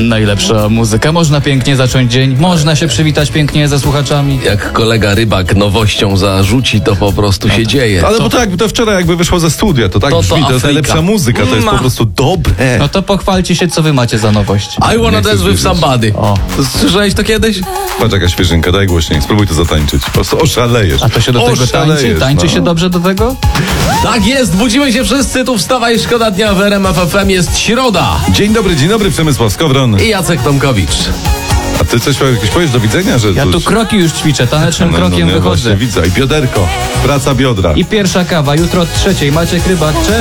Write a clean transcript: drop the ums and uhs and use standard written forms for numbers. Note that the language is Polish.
Najlepsza muzyka. Można pięknie zacząć dzień, można się przywitać pięknie ze słuchaczami. Jak kolega Rybak nowością zarzuci, to po prostu się dzieje. Ale bo to jakby to wczoraj jakby wyszło ze studia, to tak To brzmi, to jest Afryka. najlepsza muzyka, to jest po prostu dobre. No to pochwalcie się, co wy macie za nowość. I wanna Nie chcesz dance with wiedzieć. somebody. O. Słyszałeś to kiedyś? Patrz jaka świeżynka, daj głośniej, spróbuj to zatańczyć. Po prostu oszalejesz. A to się do tego tańczy? Oszalejesz, Tańczy no. się dobrze do tego? Tak jest, budzimy się wszyscy, tu wstawaj, szkoda dnia w RMF FM, jest środa. Dzień dobry, Przemysław Skowron. I Jacek Tomkowicz. A ty coś jakieś powiesz do widzenia, że Ja tu kroki już ćwiczę, tanecznym krokiem nie, wychodzę. właśnie widzę. I bioderko, praca biodra. I pierwsza kawa, jutro od 3:00. Maciek Rybak, cześć!